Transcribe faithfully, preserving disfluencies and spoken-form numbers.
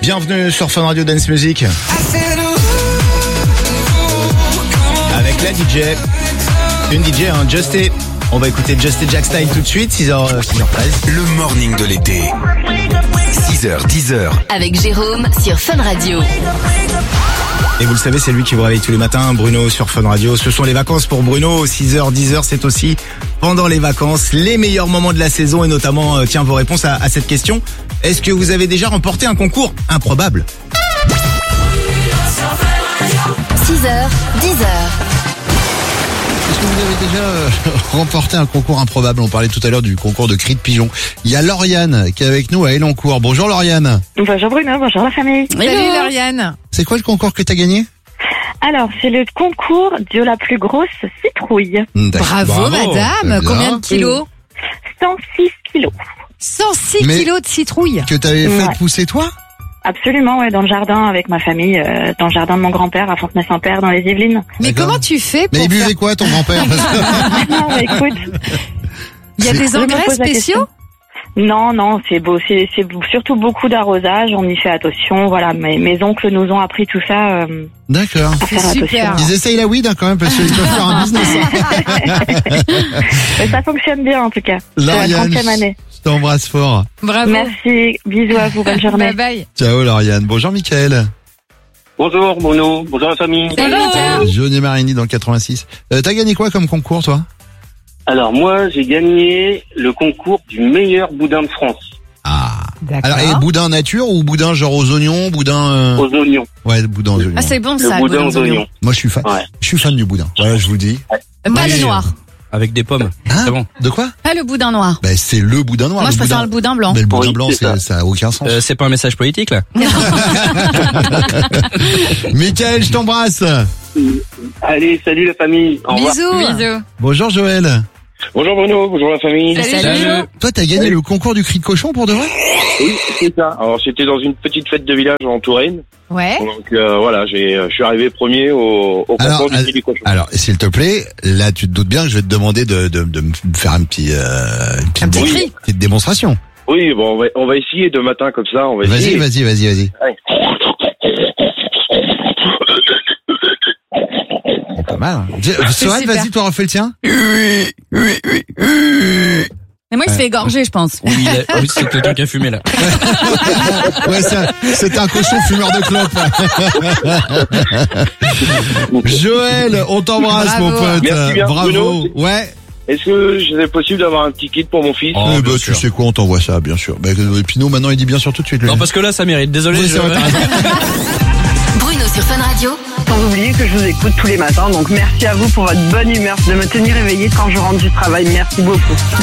Bienvenue sur Fun Radio Dance Music. Avec la D J. Une D J, un Justy. On va écouter Justy Jack Style tout de suite, six heures treize. Le morning de l'été. six heures, dix heures. Avec Jérôme sur Fun Radio. Et vous le savez, c'est lui qui vous réveille tous les matins, Bruno sur Fun Radio. Ce sont les vacances pour Bruno, six heures, dix heures, c'est aussi pendant les vacances, les meilleurs moments de la saison et notamment, euh, tiens, vos réponses à, à cette question. Est-ce que vous avez déjà remporté un concours improbable ? six heures, dix heures. Est-ce que vous avez déjà euh, remporté un concours improbable ? On parlait tout à l'heure du concours de cris de pigeon. Il y a Lauriane qui est avec nous à Elancourt. Bonjour Lauriane. Bonjour Bruno, bonjour la famille. Salut Lauriane. C'est quoi le concours que t'as gagné ? Alors, c'est le concours de la plus grosse citrouille. D'accord. Bravo, Bravo. madame. Bien. Combien de kilos ? cent six kilos. cent six Mais- kilos de citrouille. Que t'avais fait Ouais. pousser toi ? Absolument, ouais, dans le jardin avec ma famille, euh, dans le jardin de mon grand-père à Fontenay-Saint-Père, dans les Yvelines. Mais D'accord. comment tu fais Mais pour il buvait faire... quoi ton grand-père ? Parce que- Non, mais écoute, Il y a C'est- des je me engrais pose la spéciaux question. Non, non, c'est beau, c'est, c'est surtout beaucoup d'arrosage, on y fait attention, voilà, mes, mes oncles nous ont appris tout ça, euh, D'accord. à faire C'est super. attention. Ils essayent la weed hein, quand même parce qu'ils peuvent faire un business. Mais ça fonctionne bien en tout cas. C'est la Lauriane, trentième année. je t'embrasse fort. Bravo. Merci, bisous à vous, bonne journée. Bye bye. Ciao Lauriane. Bonjour Mickaël. Bonjour Bruno, bonjour la famille. Johnny Marini dans le quatre-vingt-six. Euh, t'as gagné quoi comme concours toi ? Alors moi j'ai gagné le concours du meilleur boudin de France Ah. D'accord. Alors, et boudin nature ou boudin genre aux oignons, boudin euh... aux oignons. Ouais, boudin aux oignons. Ah, c'est bon Le ça, le boudin boudin aux aux oignons. oignons. Moi, je suis fan. Ouais. Je suis fan du boudin. Voilà, je vous le dis. Pas Oui. le noir. Avec des pommes. Hein C'est bon. De quoi ? Pas le boudin noir. Ben, c'est le boudin noir. Moi, le je préfère boudin... le boudin blanc. Mais le boudin Oui, blanc, c'est c'est, ça. ça a aucun sens. Euh, c'est pas un message politique là. Mickaël, je t'embrasse. Allez, salut la famille. Au revoir. Bisous. Bisous. Bonjour Joël. Bonjour Bruno, bonjour la famille. Salut. Salut. Toi, t'as gagné le concours du cri de cochon pour de vrai ? Oui, c'est ça. Alors c'était dans une petite fête de village en Touraine. Ouais. Donc euh, voilà, j'ai, je suis arrivé premier au, au Alors, concours euh, du cri du cochon. Alors, s'il te plaît, là, tu te doutes bien que je vais te demander de, de, de me faire un petit, euh, une petite, Un petit dé- cri. petite démonstration. Oui, bon, on va, on va essayer de matin comme ça. On va Vas-y, essayer. vas-y, vas-y, vas-y. Ouais. C'est pas mal. Hein. Sorel, super. vas-y, toi, refais le tien. Mais moi, il se fait égorger, je pense. Oui, il a- oui, c'est quelqu'un qui a fumé là. Ouais, ça, c'est un cochon fumeur de clope. Joël, on t'embrasse, Bravo. mon pote. Merci bien, Bravo. Bruno. Ouais. Est-ce que c'est possible d'avoir un petit kit pour mon fils? Oh, Eh bien ben, sûr. tu sais quoi, on t'envoie ça, bien sûr. Ben, euh, Pinot, maintenant, il dit bien sûr tout de suite. lui. Non, parce que là, ça mérite. Désolé. Oui, je- c'est vrai, t'as raison. Bruno sur Fun Radio. Sans oublier que je vous écoute tous les matins, donc merci à vous pour votre bonne humeur, de me tenir éveillée quand je rentre du travail. Merci beaucoup.